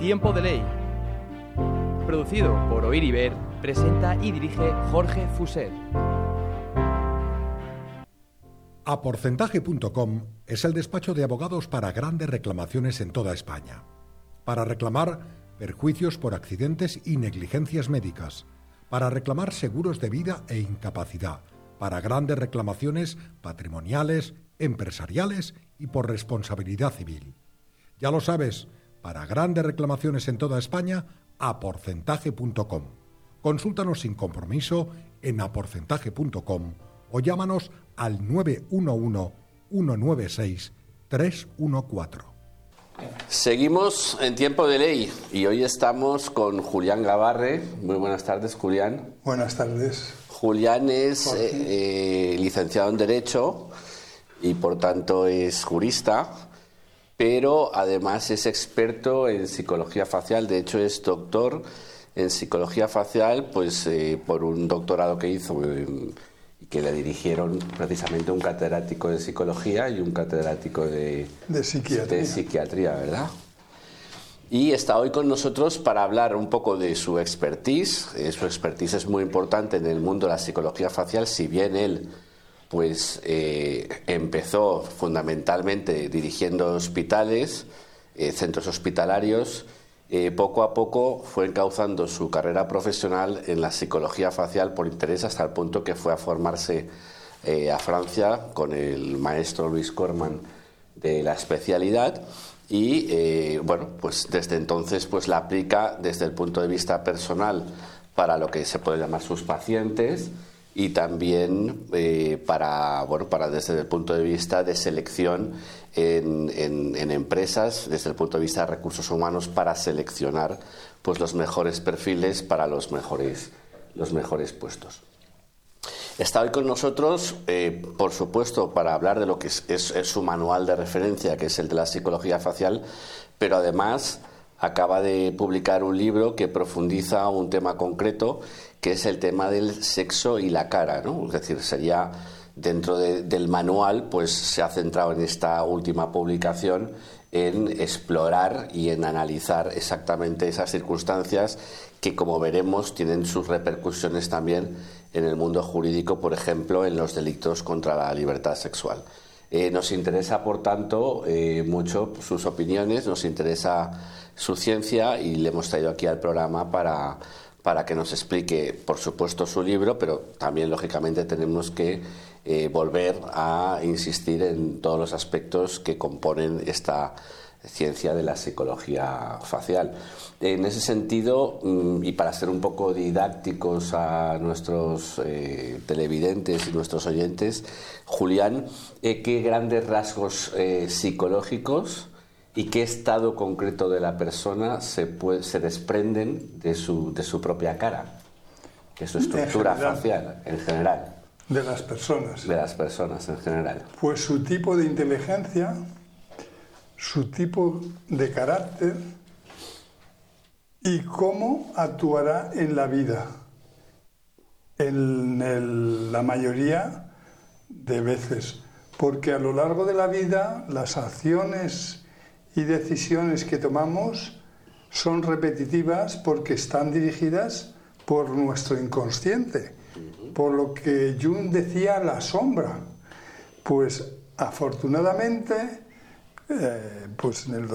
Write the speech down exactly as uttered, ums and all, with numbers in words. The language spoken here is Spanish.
Tiempo de Ley. Producido por Oír y Ver, presenta y dirige Jorge Fuset. Aporcentaje punto com es el despacho de abogados para grandes reclamaciones en toda España. Para reclamar perjuicios por accidentes y negligencias médicas. Para reclamar seguros de vida e incapacidad. Para grandes reclamaciones patrimoniales, empresariales y por responsabilidad civil. Ya lo sabes, para grandes reclamaciones en toda España, aporcentaje punto com. Consúltanos sin compromiso en aporcentaje punto com o llámanos al nueve uno uno, uno nueve seis, tres uno cuatro. Seguimos en Tiempo de Ley y hoy estamos con Julián Gabarre. Muy buenas tardes, Julián. Buenas tardes. Julián es eh, licenciado en Derecho y por tanto es jurista, pero además es experto en psicología facial. De hecho es doctor en psicología facial pues eh, por un doctorado que hizo en, que le dirigieron precisamente un catedrático de psicología y un catedrático de, de, psiquiatría. de psiquiatría, ¿verdad? Y está hoy con nosotros para hablar un poco de su expertise. Eh, su expertise es muy importante en el mundo de la psicología facial, si bien él pues eh, empezó fundamentalmente dirigiendo hospitales, eh, centros hospitalarios. Eh, poco a poco fue encauzando su carrera profesional en la psicología facial por interés, hasta el punto que fue a formarse eh, a Francia con el maestro Luis Corman de la especialidad y eh, bueno, pues desde entonces pues la aplica desde el punto de vista personal para lo que se puede llamar sus pacientes y también eh, para, bueno, para desde el punto de vista de selección en, en, en empresas, desde el punto de vista de recursos humanos, para seleccionar pues los mejores perfiles para los mejores, los mejores puestos. Está hoy con nosotros, eh, por supuesto, para hablar de lo que es, es, es su manual de referencia, que es el de la psicología facial, pero además acaba de publicar un libro que profundiza un tema concreto, que es el tema del sexo y la cara, ¿no? Es decir, sería dentro de, del manual, pues se ha centrado en esta última publicación en explorar y en analizar exactamente esas circunstancias que, como veremos, tienen sus repercusiones también en el mundo jurídico, por ejemplo, en los delitos contra la libertad sexual. Eh, nos interesa, por tanto, eh, mucho sus opiniones, nos interesa su ciencia y le hemos traído aquí al programa para, para que nos explique, por supuesto, su libro, pero también, lógicamente, tenemos que eh, volver a insistir en todos los aspectos que componen esta ciencia de la psicología facial. En ese sentido, y para ser un poco didácticos a nuestros eh, televidentes y nuestros oyentes, Julián, eh, ¿qué grandes rasgos eh, psicológicos y qué estado concreto de la persona se, puede, se desprenden de su, de su propia cara, de su estructura facial en general? De las personas. De las personas en general. Pues su tipo de inteligencia, su tipo de carácter y cómo actuará en la vida. En el, la mayoría de veces. Porque a lo largo de la vida las acciones y decisiones que tomamos son repetitivas porque están dirigidas por nuestro inconsciente, por lo que Jung decía la sombra. Pues afortunadamente, eh, pues en el